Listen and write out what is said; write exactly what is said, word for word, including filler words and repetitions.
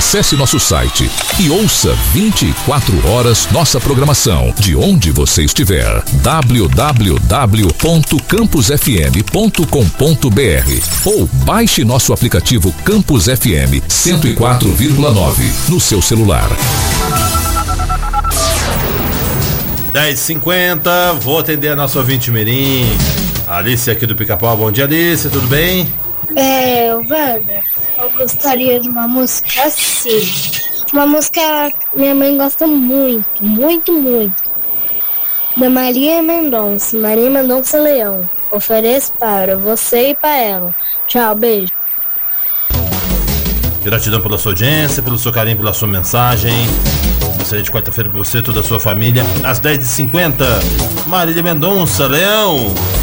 Acesse nosso site e ouça vinte e quatro horas nossa programação de onde você estiver. w w w ponto campus f m ponto com ponto b r ou baixe nosso aplicativo Campus F M cento e quatro vírgula nove no seu celular. dez e cinquenta, vou atender a nossa ouvinte mirim, Alice aqui do Pica-Pau. Bom dia, Alice, tudo bem? É, Wander, eu gostaria de uma música assim. Uma música que minha mãe gosta muito, muito, muito. Da Maria Mendonça, Maria Mendonça Leão. Ofereço para você e para ela. Tchau, beijo. Gratidão pela sua audiência, pelo seu carinho, pela sua mensagem. Excelente quarta-feira para você e toda a sua família. Às dez e cinquenta, Marília Mendonça Leão.